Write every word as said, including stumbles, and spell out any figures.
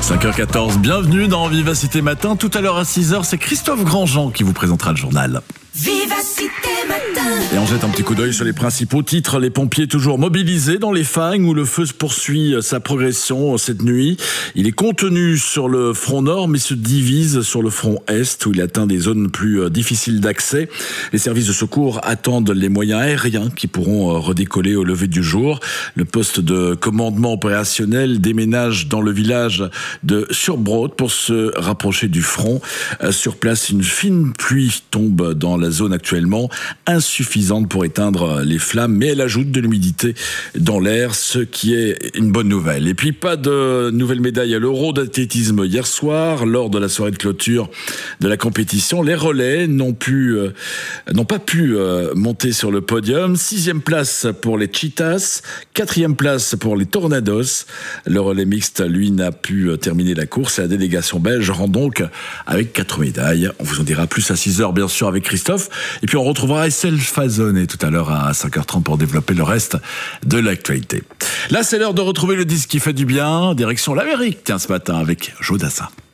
cinq heures quatorze, bienvenue dans Vivacité Matin. Tout à l'heure à six heures, c'est Christophe Grandjean qui vous présentera le journal. Vivacité Matin. Et on jette un petit coup d'œil sur les principaux titres. Les pompiers toujours mobilisés dans les Fagnes où le feu se poursuit sa progression cette nuit. Il est contenu sur le front nord mais se divise sur le front est où il atteint des zones plus difficiles d'accès. Les services de secours attendent les moyens aériens qui pourront redécoller au lever du jour. Le poste de commandement opérationnel déménage dans le village de Surbrode pour se rapprocher du front. Sur place, une fine pluie tombe dans la zone actuellement insuffisante pour éteindre les flammes, mais elle ajoute de l'humidité dans l'air, ce qui est une bonne nouvelle. Et puis pas de nouvelle médaille à l'Euro d'athlétisme hier soir, lors de la soirée de clôture de la compétition. Les relais n'ont pu, euh, n'ont pas pu euh, monter sur le podium. Sixième place pour les Cheetahs, quatrième place pour les Tornados. Le relais mixte, lui, n'a pu euh, terminer la course. Et la délégation belge rend donc avec quatre médailles. On vous en dira plus à six heures, bien sûr, avec Christophe. Et puis on retrouvera Estelle Fazonnet tout à l'heure à cinq heures trente pour développer le reste de l'actualité. Là, c'est l'heure de retrouver le disque qui fait du bien. Direction l'Amérique, tiens, ce matin avec Joe Dassin.